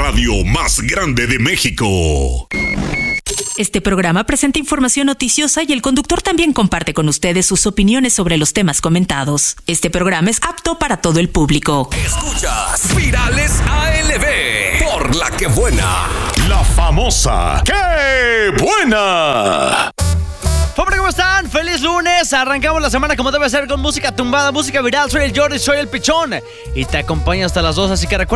radio más grande de México. Este programa presenta información noticiosa y el conductor también comparte con ustedes sus opiniones sobre los temas comentados. Este programa es apto para todo el público. Escuchas Virales ALB por La Que Buena. La famosa ¡Qué Buena! ¡Familia, ¿cómo están? ¡Feliz lunes! Arrancamos la semana como debe ser con música tumbada, música viral. Soy el Jordi, soy el Pichón y te acompaño hasta las 2, así que recuerda